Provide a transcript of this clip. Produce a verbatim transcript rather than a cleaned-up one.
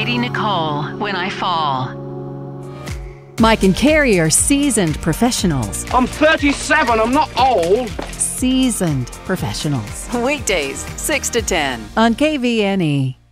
Katie Nicole, When I Fall. Mike and Carrie are seasoned professionals. I'm thirty-seven, I'm not old. Seasoned professionals. Weekdays, six to ten. On K V N E.